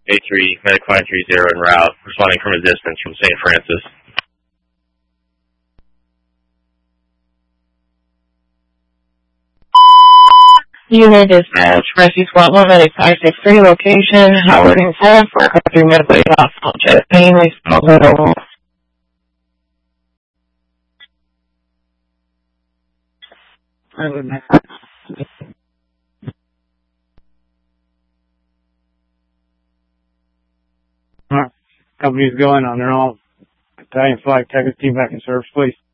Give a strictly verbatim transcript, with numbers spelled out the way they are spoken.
A three, Medic five three zero en route, responding from a distance from Saint Francis. Unit dispatch, Rescue Squad one, Medic five six three, location, Howard and seven for country medical aid hospital, chest pain, responsible. Alright, company's going on their own. Italian flag, take us team back in service, please.